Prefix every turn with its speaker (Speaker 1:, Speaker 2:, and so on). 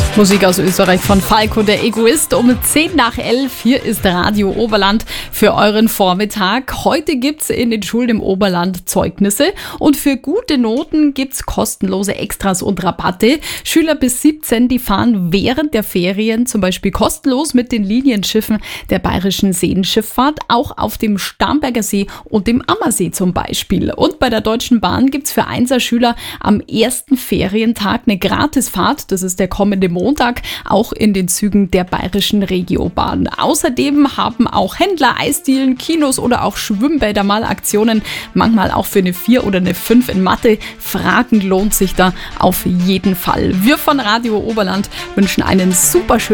Speaker 1: Musik aus Österreich von Falco, der Egoist. Um 10 nach 11, hier ist Radio Oberland für euren Vormittag. Heute gibt's in den Schulen im Oberland Zeugnisse und für gute Noten gibt's kostenlose Extras und Rabatte. Schüler bis 17, die fahren während der Ferien zum Beispiel kostenlos mit den Linienschiffen der Bayerischen Seenschifffahrt, auch auf dem Starnberger See und dem Ammersee zum Beispiel. Und bei der Deutschen Bahn gibt's für Einser-Schüler am ersten Ferientag eine Gratisfahrt, das ist der kommende Montag, auch in den Zügen der Bayerischen Regiobahn. Außerdem haben auch Händler, Eisdielen, Kinos oder auch Schwimmbäder mal Aktionen, manchmal auch für eine 4 oder eine 5 in Mathe. Fragen lohnt sich da auf jeden Fall. Wir von Radio Oberland wünschen einen super schönen